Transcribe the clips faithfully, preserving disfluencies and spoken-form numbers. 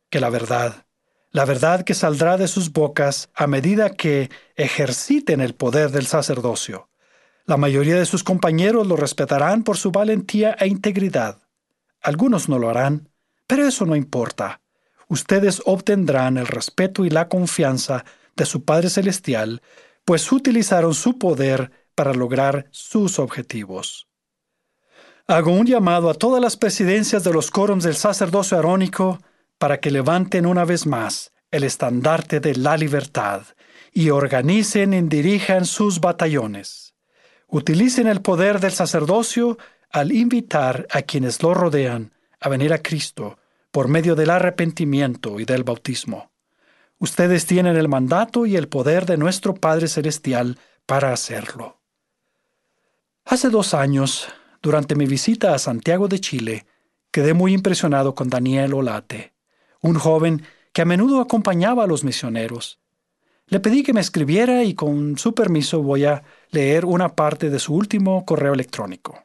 que la verdad. La verdad que saldrá de sus bocas a medida que ejerciten el poder del sacerdocio. La mayoría de sus compañeros lo respetarán por su valentía e integridad. Algunos no lo harán, pero eso no importa. Ustedes obtendrán el respeto y la confianza de su Padre Celestial, pues utilizaron su poder para lograr sus objetivos. Hago un llamado a todas las presidencias de los quórums del sacerdocio arónico para que levanten una vez más el estandarte de la libertad y organicen y dirijan sus batallones. Utilicen el poder del sacerdocio al invitar a quienes lo rodean a venir a Cristo por medio del arrepentimiento y del bautismo. Ustedes tienen el mandato y el poder de nuestro Padre Celestial para hacerlo. Hace dos años, durante mi visita a Santiago de Chile, quedé muy impresionado con Daniel Olate, un joven que a menudo acompañaba a los misioneros. Le pedí que me escribiera y con su permiso voy a leer una parte de su último correo electrónico.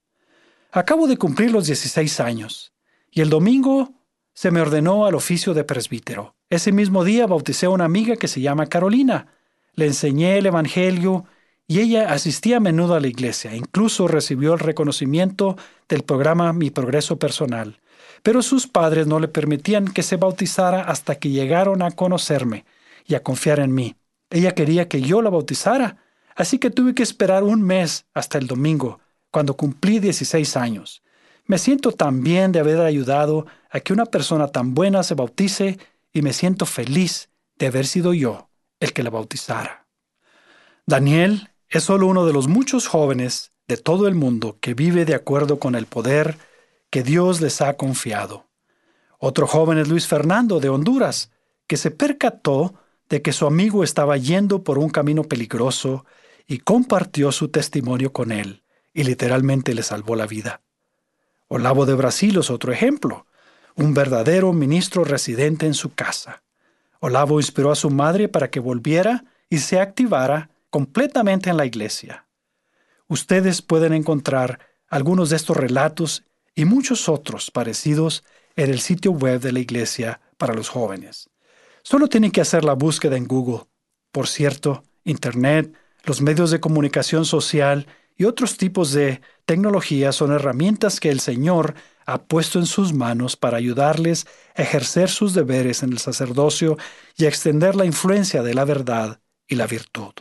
Acabo de cumplir los dieciséis años y el domingo se me ordenó al oficio de presbítero. Ese mismo día bauticé a una amiga que se llama Carolina. Le enseñé el Evangelio y ella asistía a menudo a la iglesia. Incluso recibió el reconocimiento del programa Mi Progreso Personal. Pero sus padres no le permitían que se bautizara hasta que llegaron a conocerme y a confiar en mí. Ella quería que yo la bautizara, así que tuve que esperar un mes hasta el domingo, cuando cumplí dieciséis años. Me siento tan bien de haber ayudado a que una persona tan buena se bautice y me siento feliz de haber sido yo el que la bautizara. Daniel es solo uno de los muchos jóvenes de todo el mundo que vive de acuerdo con el poder que Dios les ha confiado. Otro joven es Luis Fernando de Honduras, que se percató de que su amigo estaba yendo por un camino peligroso y compartió su testimonio con él y literalmente le salvó la vida. Olavo de Brasil es otro ejemplo, un verdadero ministro residente en su casa. Olavo inspiró a su madre para que volviera y se activara completamente en la iglesia. Ustedes pueden encontrar algunos de estos relatos y muchos otros parecidos en el sitio web de la Iglesia para los Jóvenes. Solo tienen que hacer la búsqueda en Google. Por cierto, Internet, los medios de comunicación social y otros tipos de tecnología son herramientas que el Señor ha puesto en sus manos para ayudarles a ejercer sus deberes en el sacerdocio y a extender la influencia de la verdad y la virtud.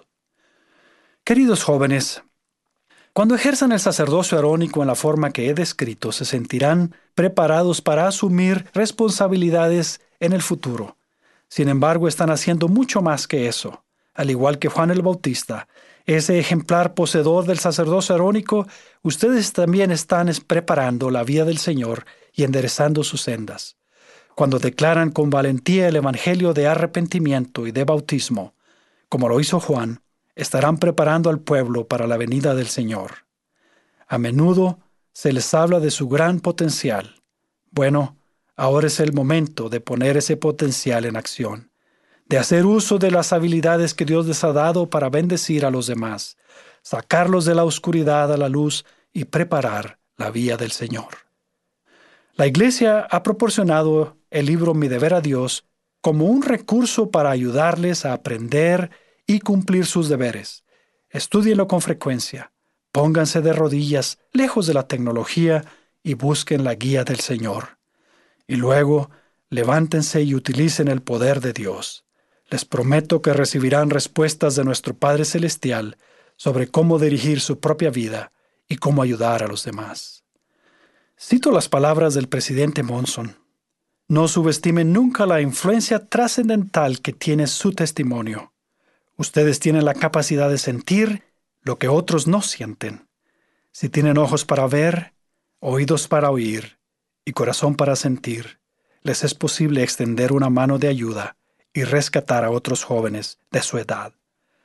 Queridos jóvenes, cuando ejerzan el sacerdocio arónico en la forma que he descrito, se sentirán preparados para asumir responsabilidades en el futuro. Sin embargo, están haciendo mucho más que eso. Al igual que Juan el Bautista, ese ejemplar poseedor del sacerdocio arónico, ustedes también están preparando la vía del Señor y enderezando sus sendas. Cuando declaran con valentía el evangelio de arrepentimiento y de bautismo, como lo hizo Juan, estarán preparando al pueblo para la venida del Señor. A menudo se les habla de su gran potencial. Bueno, ahora es el momento de poner ese potencial en acción, de hacer uso de las habilidades que Dios les ha dado para bendecir a los demás, sacarlos de la oscuridad a la luz y preparar la vía del Señor. La Iglesia ha proporcionado el libro Mi Deber a Dios como un recurso para ayudarles a aprender y cumplir sus deberes. Estúdienlo con frecuencia, pónganse de rodillas lejos de la tecnología y busquen la guía del Señor. Y luego, levántense y utilicen el poder de Dios. Les prometo que recibirán respuestas de nuestro Padre Celestial sobre cómo dirigir su propia vida y cómo ayudar a los demás. Cito las palabras del presidente Monson. No subestimen nunca la influencia trascendental que tiene su testimonio. Ustedes tienen la capacidad de sentir lo que otros no sienten. Si tienen ojos para ver, oídos para oír y corazón para sentir, les es posible extender una mano de ayuda y rescatar a otros jóvenes de su edad.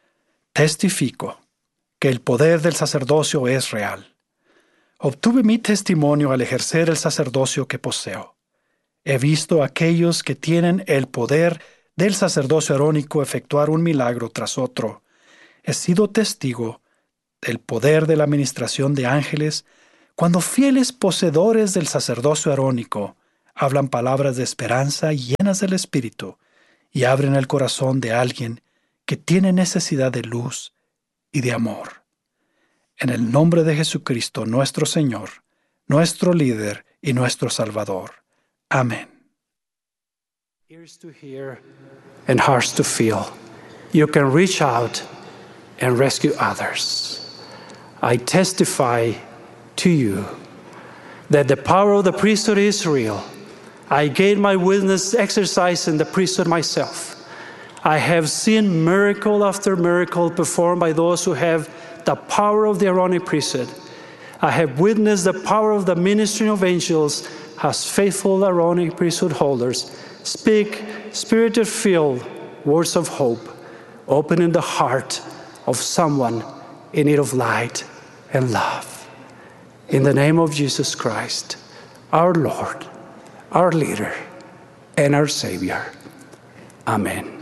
Testifico que el poder del sacerdocio es real. Obtuve mi testimonio al ejercer el sacerdocio que poseo. He visto a aquellos que tienen el poder del sacerdocio arónico efectuar un milagro tras otro. He sido testigo del poder de la administración de ángeles cuando fieles poseedores del sacerdocio arónico hablan palabras de esperanza llenas del Espíritu y abren el corazón de alguien que tiene necesidad de luz y de amor. En el nombre de Jesucristo, nuestro Señor, nuestro líder y nuestro Salvador. Amén. Ears to hear and hearts to feel. You can reach out and rescue others. I testify to you that the power of the priesthood is real. I gave my witness exercise in the priesthood myself. I have seen miracle after miracle performed by those who have the power of the Aaronic priesthood. I have witnessed the power of the ministry of angels as faithful Aaronic priesthood holders speak spirit-filled words of hope, opening the heart of someone in need of light and love. In the name of Jesus Christ, our Lord, our leader, and our Savior. Amén.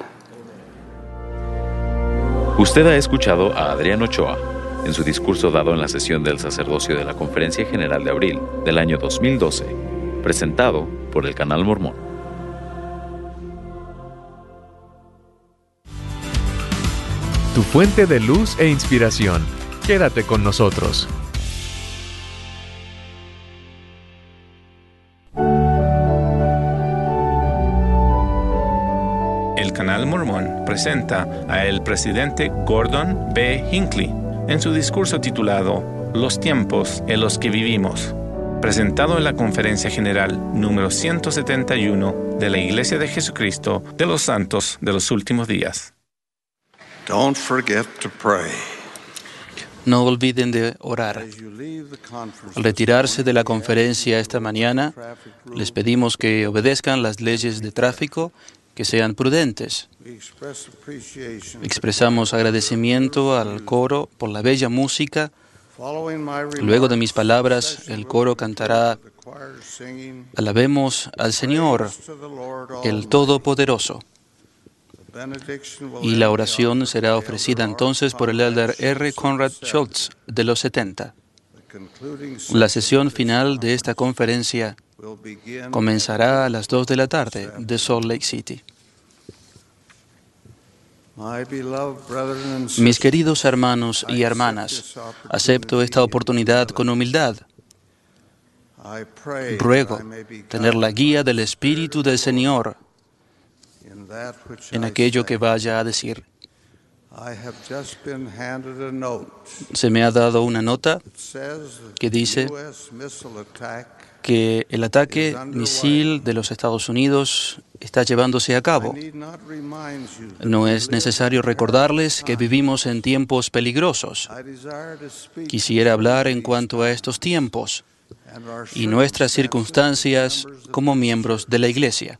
Usted ha escuchado a Adrián Ochoa en su discurso dado en la sesión del sacerdocio de la Conferencia General de Abril del año dos mil doce, presentado por el Canal Mormón. Tu fuente de luz e inspiración. Quédate con nosotros. El Canal Mormón presenta a el presidente Gordon B. Hinckley en su discurso titulado Los tiempos en los que vivimos, presentado en la Conferencia General número ciento setenta y uno de la Iglesia de Jesucristo de los Santos de los Últimos Días. Don't forget to pray. No olviden de orar. Al retirarse de la conferencia esta mañana, les pedimos que obedezcan las leyes de tráfico, que sean prudentes. Expresamos agradecimiento al coro por la bella música. Luego de mis palabras, el coro cantará Alabemos al Señor, el Todopoderoso. Y la oración será ofrecida entonces por el elder R. Conrad Schultz de los setenta. La sesión final de esta conferencia comenzará a las dos de la tarde de Salt Lake City. Mis queridos hermanos y hermanas, acepto esta oportunidad con humildad. Ruego tener la guía del Espíritu del Señor en aquello que vaya a decir. Se me ha dado una nota que dice que el ataque misil de los Estados Unidos está llevándose a cabo. No es necesario recordarles que vivimos en tiempos peligrosos. Quisiera hablar en cuanto a estos tiempos y nuestras circunstancias como miembros de la Iglesia.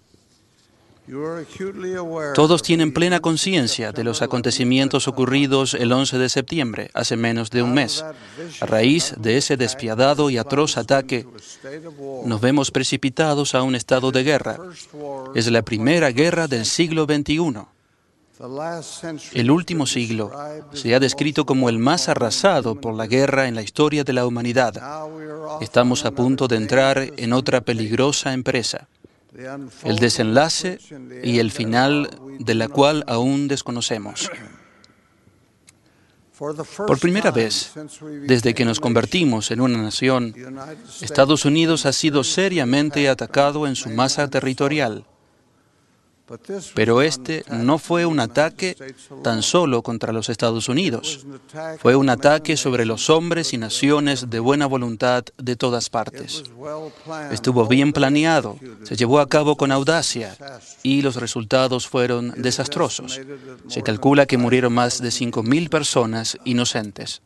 Todos tienen plena conciencia de los acontecimientos ocurridos el once de septiembre, hace menos de un mes. A raíz de ese despiadado y atroz ataque, nos vemos precipitados a un estado de guerra. Es la primera guerra del siglo veintiuno. El último siglo se ha descrito como el más arrasado por la guerra en la historia de la humanidad. Estamos a punto de entrar en otra peligrosa empresa, el desenlace y el final de la cual aún desconocemos. Por primera vez, desde que nos convertimos en una nación, Estados Unidos ha sido seriamente atacado en su masa territorial. Pero este no fue un ataque tan solo contra los Estados Unidos. Fue un ataque sobre los hombres y naciones de buena voluntad de todas partes. Estuvo bien planeado, se llevó a cabo con audacia y los resultados fueron desastrosos. Se calcula que murieron más de cinco mil personas inocentes.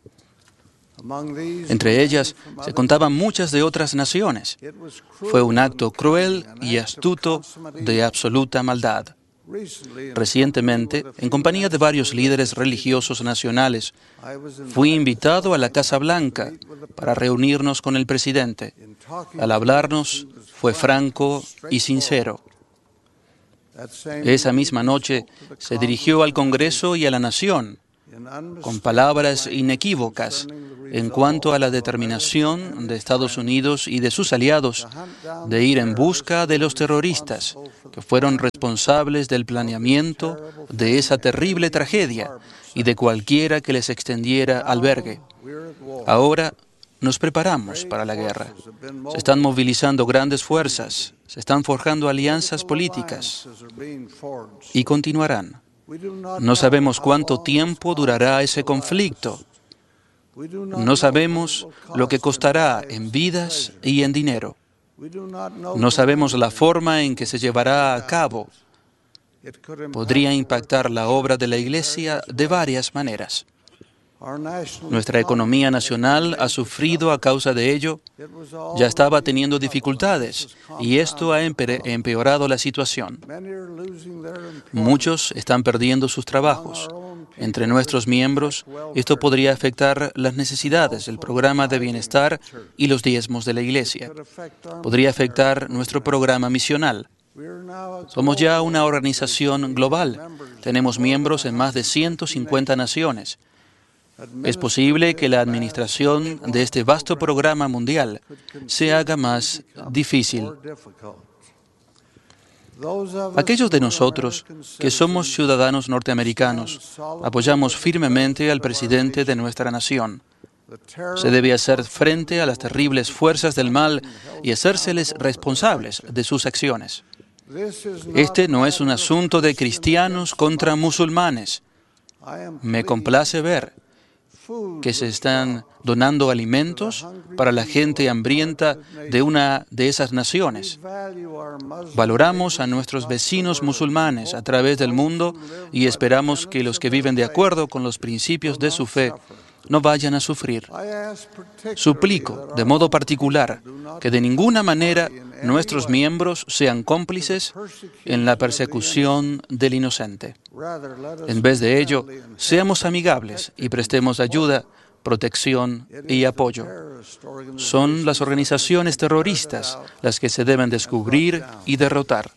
Entre ellas se contaban muchas de otras naciones. Fue un acto cruel y astuto de absoluta maldad. Recientemente, en compañía de varios líderes religiosos nacionales, fui invitado a la Casa Blanca para reunirnos con el presidente. Al hablarnos, fue franco y sincero. Esa misma noche se dirigió al Congreso y a la nación con palabras inequívocas en cuanto a la determinación de Estados Unidos y de sus aliados de ir en busca de los terroristas que fueron responsables del planeamiento de esa terrible tragedia y de cualquiera que les extendiera albergue. Ahora nos preparamos para la guerra. Se están movilizando grandes fuerzas, se están forjando alianzas políticas y continuarán. No sabemos cuánto tiempo durará ese conflicto. No sabemos lo que costará en vidas y en dinero. No sabemos la forma en que se llevará a cabo. Podría impactar la obra de la Iglesia de varias maneras. Nuestra economía nacional ha sufrido a causa de ello. Ya estaba teniendo dificultades y esto ha empeorado la situación. Muchos están perdiendo sus trabajos. Entre nuestros miembros, esto podría afectar las necesidades del programa de bienestar y los diezmos de la Iglesia. Podría afectar nuestro programa misional. Somos ya una organización global. Tenemos miembros en más de ciento cincuenta naciones. Es posible que la administración de este vasto programa mundial se haga más difícil. Aquellos de nosotros que somos ciudadanos norteamericanos apoyamos firmemente al presidente de nuestra nación. Se debe hacer frente a las terribles fuerzas del mal y hacérseles responsables de sus acciones. Este no es un asunto de cristianos contra musulmanes. Me complace ver que se están donando alimentos para la gente hambrienta de una de esas naciones. Valoramos a nuestros vecinos musulmanes a través del mundo y esperamos que los que viven de acuerdo con los principios de su fe no vayan a sufrir. Suplico, de modo particular, que de ninguna manera nuestros miembros sean cómplices en la persecución del inocente. En vez de ello, seamos amigables y prestemos ayuda, protección y apoyo. Son las organizaciones terroristas las que se deben descubrir y derrotar.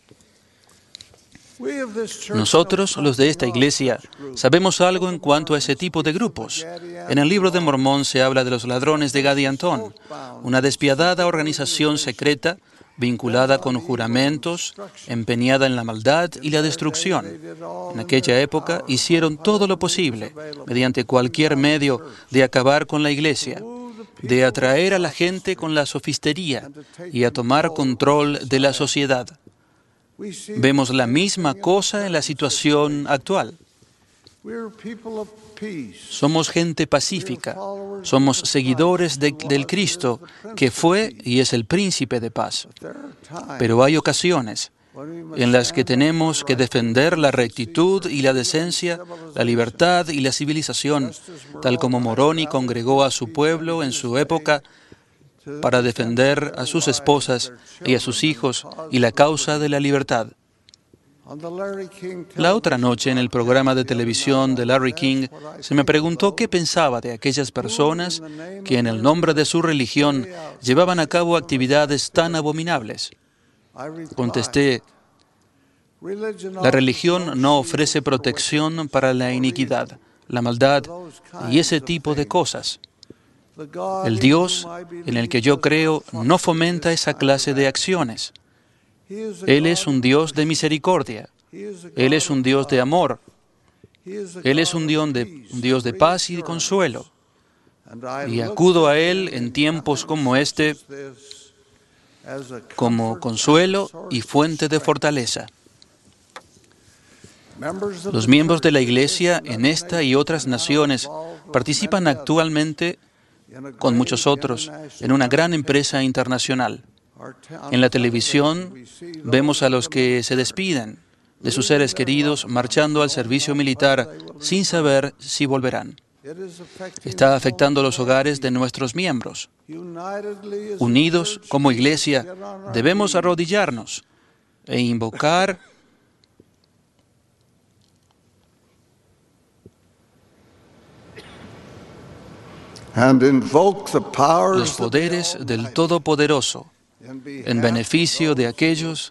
Nosotros, los de esta iglesia, sabemos algo en cuanto a ese tipo de grupos. En el libro de Mormón se habla de los ladrones de Gad y Antón, una despiadada organización secreta vinculada con juramentos, empeñada en la maldad y la destrucción. En aquella época hicieron todo lo posible, mediante cualquier medio, de acabar con la iglesia, de atraer a la gente con la sofistería y a tomar control de la sociedad. Vemos la misma cosa en la situación actual. Somos gente pacífica, somos seguidores de, del Cristo, que fue y es el príncipe de paz. Pero hay ocasiones en las que tenemos que defender la rectitud y la decencia, la libertad y la civilización, tal como Moroni congregó a su pueblo en su época para defender a sus esposas y a sus hijos y la causa de la libertad. La otra noche, en el programa de televisión de Larry King, se me preguntó qué pensaba de aquellas personas que en el nombre de su religión llevaban a cabo actividades tan abominables. Contesté, la religión no ofrece protección para la iniquidad, la maldad y ese tipo de cosas. El Dios en el que yo creo no fomenta esa clase de acciones. Él es un Dios de misericordia. Él es un Dios de amor. Él es un Dios de, un Dios de paz y de consuelo. Y acudo a Él en tiempos como este como consuelo y fuente de fortaleza. Los miembros de la Iglesia en esta y otras naciones participan actualmente con muchos otros en una gran empresa internacional. En la televisión vemos a los que se despiden de sus seres queridos marchando al servicio militar sin saber si volverán. Está afectando los hogares de nuestros miembros. Unidos como iglesia, debemos arrodillarnos e invocar los poderes del Todopoderoso en beneficio de aquellos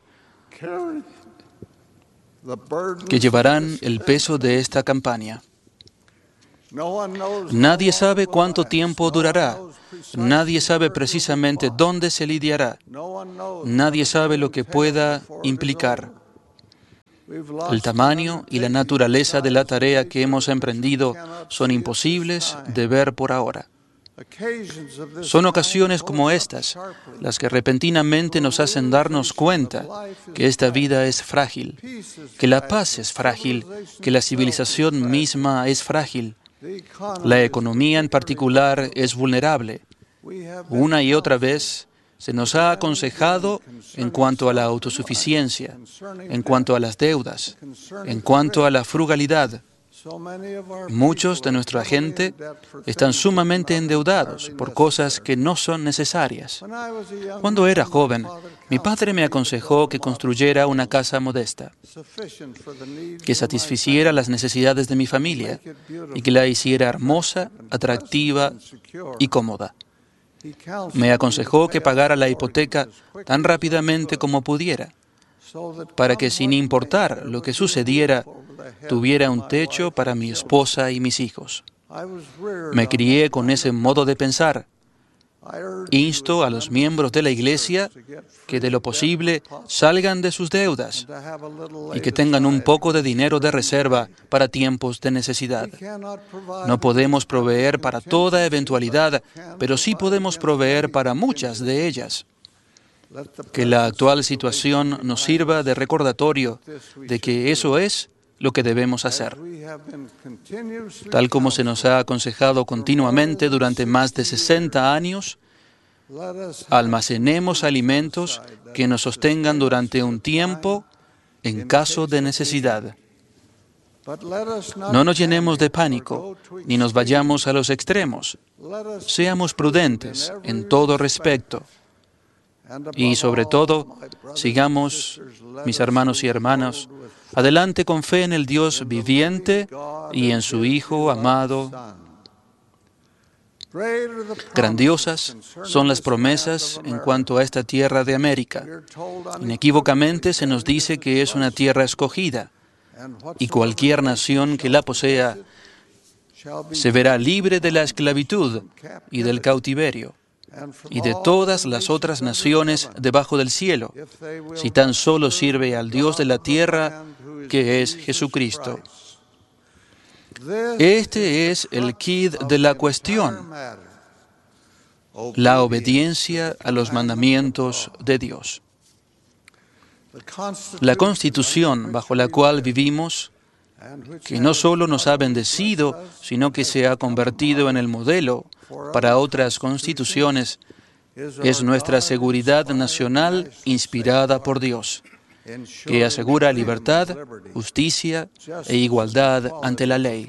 que llevarán el peso de esta campaña. Nadie sabe cuánto tiempo durará. Nadie sabe precisamente dónde se lidiará. Nadie sabe lo que pueda implicar. El tamaño y la naturaleza de la tarea que hemos emprendido son imposibles de ver por ahora. Son ocasiones como estas las que repentinamente nos hacen darnos cuenta que esta vida es frágil, que la paz es frágil, que la civilización misma es frágil, la economía en particular es vulnerable. Una y otra vez se nos ha aconsejado en cuanto a la autosuficiencia, en cuanto a las deudas, en cuanto a la frugalidad. Muchos de nuestra gente están sumamente endeudados por cosas que no son necesarias. Cuando era joven, mi padre me aconsejó que construyera una casa modesta, que satisficiera las necesidades de mi familia y que la hiciera hermosa, atractiva y cómoda. Me aconsejó que pagara la hipoteca tan rápidamente como pudiera, para que sin importar lo que sucediera, tuviera un techo para mi esposa y mis hijos. Me crié con ese modo de pensar. Insto a los miembros de la Iglesia que de lo posible salgan de sus deudas y que tengan un poco de dinero de reserva para tiempos de necesidad. No podemos proveer para toda eventualidad, pero sí podemos proveer para muchas de ellas. Que la actual situación nos sirva de recordatorio de que eso es lo que debemos hacer. Tal como se nos ha aconsejado continuamente durante más de sesenta años, almacenemos alimentos que nos sostengan durante un tiempo en caso de necesidad. No nos llenemos de pánico, ni nos vayamos a los extremos. Seamos prudentes en todo respecto. Y sobre todo, sigamos, mis hermanos y hermanas, adelante con fe en el Dios viviente y en su Hijo amado. Grandiosas son las promesas en cuanto a esta tierra de América. Inequívocamente se nos dice que es una tierra escogida, y cualquier nación que la posea se verá libre de la esclavitud y del cautiverio, y de todas las otras naciones debajo del cielo, si tan solo sirve al Dios de la tierra, que es Jesucristo. Este es el quid de la cuestión, la obediencia a los mandamientos de Dios. La Constitución bajo la cual vivimos, que no solo nos ha bendecido, sino que se ha convertido en el modelo para otras constituciones, es nuestra seguridad nacional inspirada por Dios, que asegura libertad, justicia e igualdad ante la ley.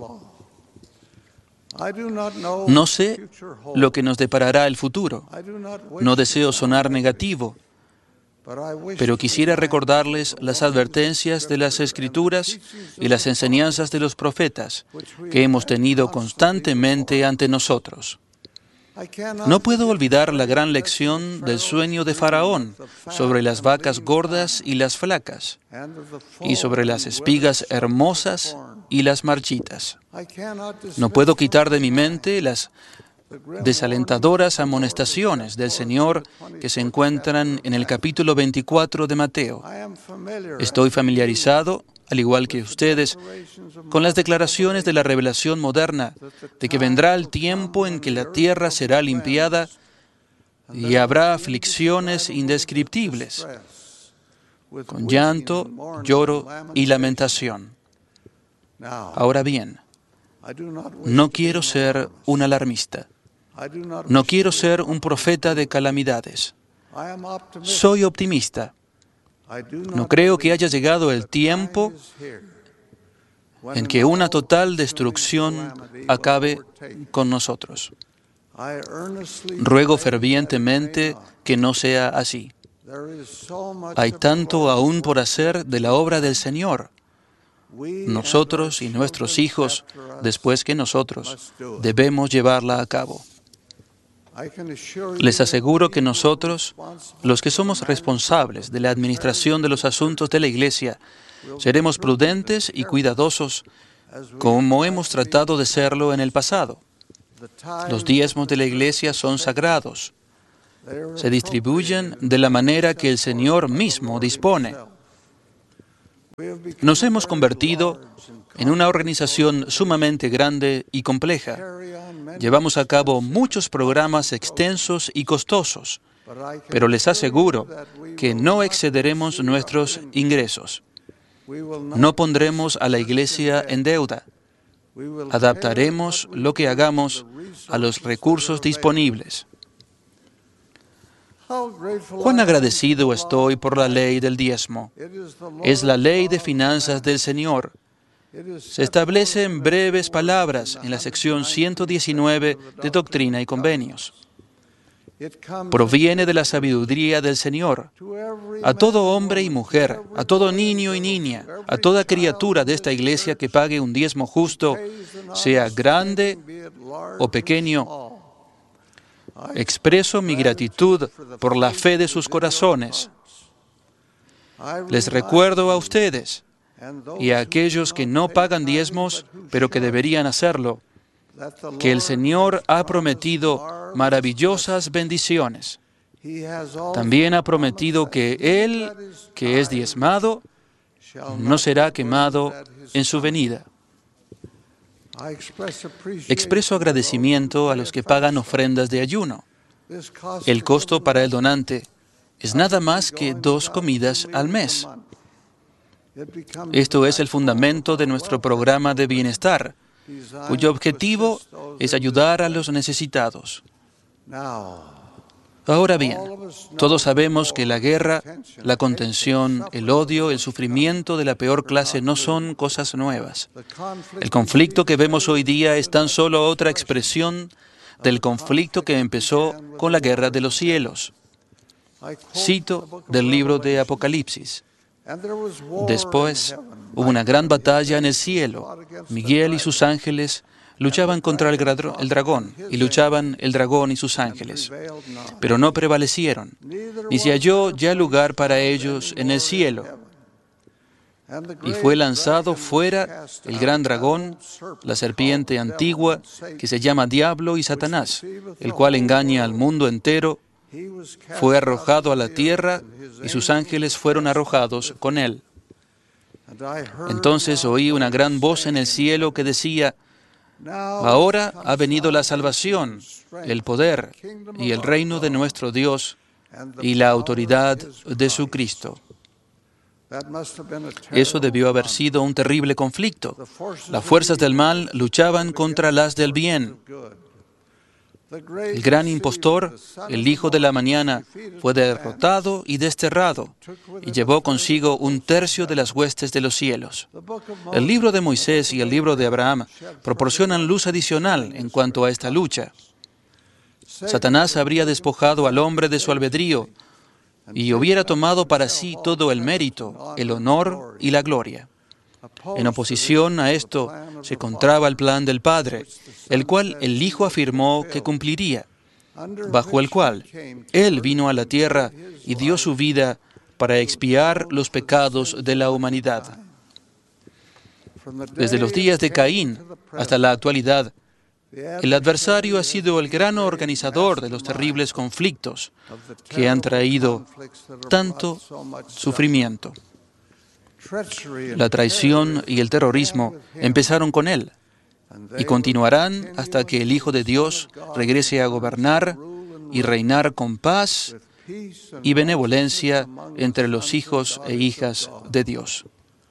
No sé lo que nos deparará el futuro. No deseo sonar negativo, pero quisiera recordarles las advertencias de las Escrituras y las enseñanzas de los profetas que hemos tenido constantemente ante nosotros. No puedo olvidar la gran lección del sueño de Faraón sobre las vacas gordas y las flacas, y sobre las espigas hermosas y las marchitas. No puedo quitar de mi mente las desalentadoras amonestaciones del Señor que se encuentran en el capítulo veinticuatro de Mateo. Estoy familiarizado, al igual que ustedes, con las declaraciones de la revelación moderna de que vendrá el tiempo en que la tierra será limpiada y habrá aflicciones indescriptibles, con llanto, lloro y lamentación. Ahora bien, no quiero ser un alarmista. No quiero ser un profeta de calamidades. Soy optimista. No creo que haya llegado el tiempo en que una total destrucción acabe con nosotros. Ruego fervientemente que no sea así. Hay tanto aún por hacer de la obra del Señor. Nosotros y nuestros hijos, después que nosotros, debemos llevarla a cabo. Les aseguro que nosotros, los que somos responsables de la administración de los asuntos de la Iglesia, seremos prudentes y cuidadosos como hemos tratado de serlo en el pasado. Los diezmos de la Iglesia son sagrados. Se distribuyen de la manera que el Señor mismo dispone. Nos hemos convertido en una organización sumamente grande y compleja. Llevamos a cabo muchos programas extensos y costosos, pero les aseguro que no excederemos nuestros ingresos. No pondremos a la Iglesia en deuda. Adaptaremos lo que hagamos a los recursos disponibles. Cuán agradecido estoy por la ley del diezmo. Es la ley de finanzas del Señor. Se establece en breves palabras en la sección ciento diecinueve de Doctrina y Convenios. Proviene de la sabiduría del Señor. A todo hombre y mujer, a todo niño y niña, a toda criatura de esta iglesia que pague un diezmo justo, sea grande o pequeño, expreso mi gratitud por la fe de sus corazones. Les recuerdo a ustedes y a aquellos que no pagan diezmos, pero que deberían hacerlo, que el Señor ha prometido maravillosas bendiciones. También ha prometido que Él, que es diezmado, no será quemado en su venida. Expreso agradecimiento a los que pagan ofrendas de ayuno. El costo para el donante es nada más que dos comidas al mes. Esto es el fundamento de nuestro programa de bienestar, cuyo objetivo es ayudar a los necesitados. Ahora bien, todos sabemos que la guerra, la contención, el odio, el sufrimiento de la peor clase no son cosas nuevas. El conflicto que vemos hoy día es tan solo otra expresión del conflicto que empezó con la guerra de los cielos. Cito del libro de Apocalipsis. Después hubo una gran batalla en el cielo. Miguel y sus ángeles luchaban contra el, el dragón, y luchaban el dragón y sus ángeles, pero no prevalecieron, ni se halló ya lugar para ellos en el cielo. Y fue lanzado fuera el gran dragón, la serpiente antigua, que se llama Diablo y Satanás, el cual engaña al mundo entero. Fue arrojado a la tierra, y sus ángeles fueron arrojados con él. Entonces oí una gran voz en el cielo que decía: ahora ha venido la salvación, el poder y el reino de nuestro Dios y la autoridad de su Cristo. Eso debió haber sido un terrible conflicto. Las fuerzas del mal luchaban contra las del bien. El gran impostor, el hijo de la mañana, fue derrotado y desterrado, y llevó consigo un tercio de las huestes de los cielos. El libro de Moisés y el libro de Abraham proporcionan luz adicional en cuanto a esta lucha. Satanás habría despojado al hombre de su albedrío y hubiera tomado para sí todo el mérito, el honor y la gloria. En oposición a esto se encontraba el plan del Padre, el cual el Hijo afirmó que cumpliría, bajo el cual Él vino a la tierra y dio su vida para expiar los pecados de la humanidad. Desde los días de Caín hasta la actualidad, el adversario ha sido el gran organizador de los terribles conflictos que han traído tanto sufrimiento. La traición y el terrorismo empezaron con él y continuarán hasta que el Hijo de Dios regrese a gobernar y reinar con paz y benevolencia entre los hijos e hijas de Dios.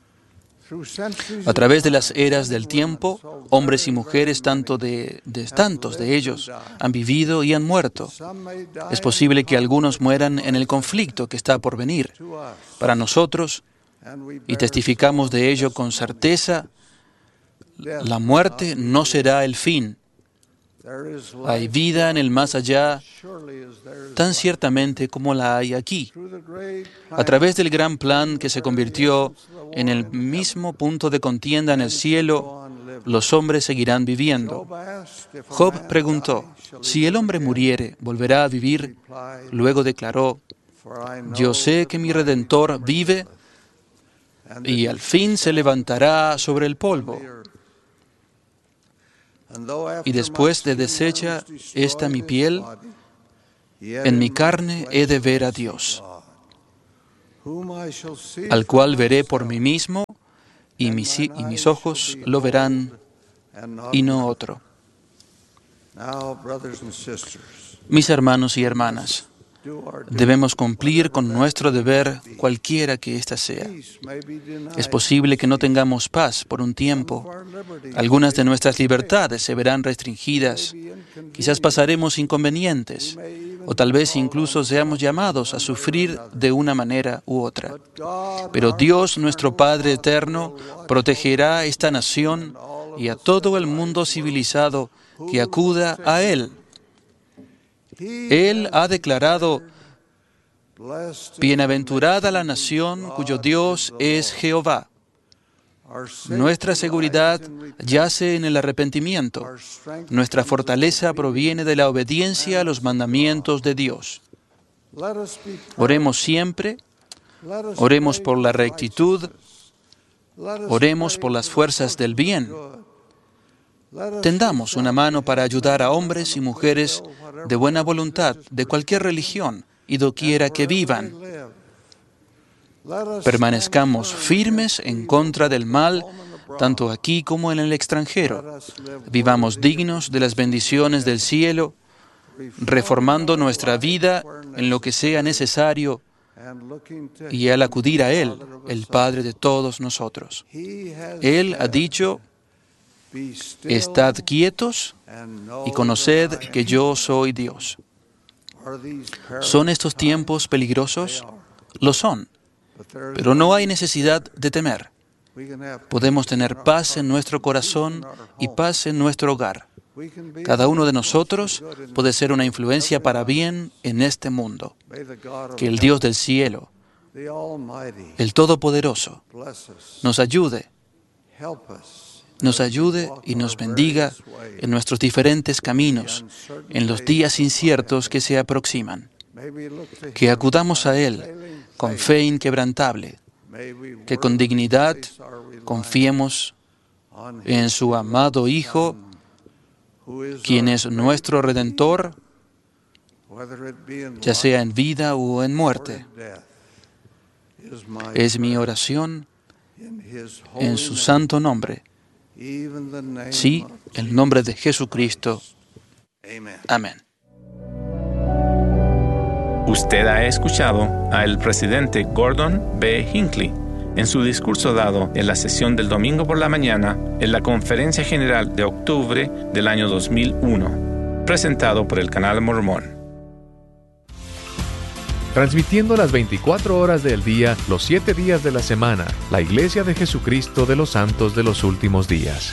A través de las eras del tiempo, hombres y mujeres, tanto de, de tantos de ellos, han vivido y han muerto. Es posible que algunos mueran en el conflicto que está por venir. Para nosotros, y testificamos de ello con certeza, la muerte no será el fin. Hay vida en el más allá, tan ciertamente como la hay aquí. A través del gran plan que se convirtió en el mismo punto de contienda en el cielo, los hombres seguirán viviendo. Job preguntó: si el hombre muriere, ¿volverá a vivir? Luego declaró: yo sé que mi Redentor vive y al fin se levantará sobre el polvo. Y después de deshecha esta mi piel, en mi carne he de ver a Dios, al cual veré por mí mismo, y mis, y mis ojos lo verán, y no otro. Mis hermanos y hermanas, debemos cumplir con nuestro deber cualquiera que ésta sea. Es posible que no tengamos paz por un tiempo. Algunas de nuestras libertades se verán restringidas. Quizás pasaremos inconvenientes, o tal vez incluso seamos llamados a sufrir de una manera u otra. Pero Dios, nuestro Padre eterno, protegerá a esta nación y a todo el mundo civilizado que acuda a Él. Él ha declarado: bienaventurada la nación cuyo Dios es Jehová. Nuestra seguridad yace en el arrepentimiento. Nuestra fortaleza proviene de la obediencia a los mandamientos de Dios. Oremos siempre, oremos por la rectitud, oremos por las fuerzas del bien. Tendamos una mano para ayudar a hombres y mujeres de buena voluntad, de cualquier religión y doquiera que vivan. Permanezcamos firmes en contra del mal, tanto aquí como en el extranjero. Vivamos dignos de las bendiciones del cielo, reformando nuestra vida en lo que sea necesario, y al acudir a Él, el Padre de todos nosotros. Él ha dicho: estad quietos y conoced que yo soy Dios. ¿Son estos tiempos peligrosos? Lo son, pero no hay necesidad de temer. Podemos tener paz en nuestro corazón y paz en nuestro hogar. Cada uno de nosotros puede ser una influencia para bien en este mundo. Que el Dios del cielo, el Todopoderoso, nos ayude, nos ayude y nos bendiga en nuestros diferentes caminos, en los días inciertos que se aproximan. Que acudamos a Él con fe inquebrantable, que con dignidad confiemos en su amado Hijo, quien es nuestro Redentor, ya sea en vida o en muerte. Es mi oración en su santo nombre. Sí, el nombre de Jesucristo. Amén. Usted ha escuchado al presidente Gordon B. Hinckley en su discurso dado en la sesión del domingo por la mañana en la Conferencia General de octubre del año dos mil uno, presentado por el Canal Mormón. Transmitiendo las veinticuatro horas del día, los siete días de la semana, la Iglesia de Jesucristo de los Santos de los Últimos Días.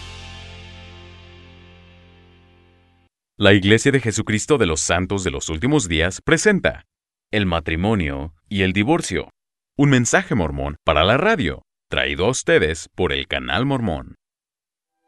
La Iglesia de Jesucristo de los Santos de los Últimos Días presenta El matrimonio y el divorcio. Un mensaje mormón para la radio, traído a ustedes por el Canal Mormón.